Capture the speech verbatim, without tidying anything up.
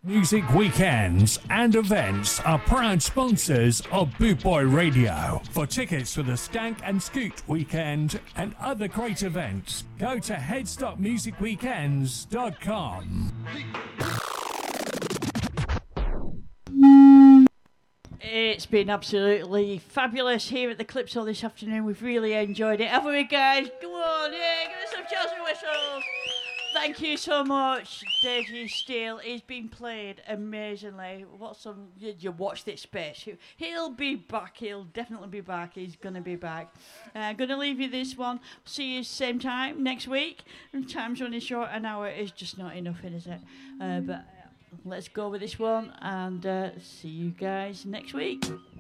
Music weekends and events are proud sponsors of Boot Boy Radio. For tickets for the Stank and Scoot weekend and other great events, go to headstock music weekends dot com. It's been absolutely fabulous here at the Calypso this afternoon. We've really enjoyed it, haven't we, guys? Come on, yeah, give us some Chelsea whistles. Thank you so much, Deji Steele. He's been played amazingly. What some you, you watch this space. He'll be back. He'll definitely be back. He's gonna be back. I'm uh, gonna leave you this one. See you same time next week. Time's running short. An hour is just not enough, is it? Uh, but uh, let's go with this one and uh, see you guys next week.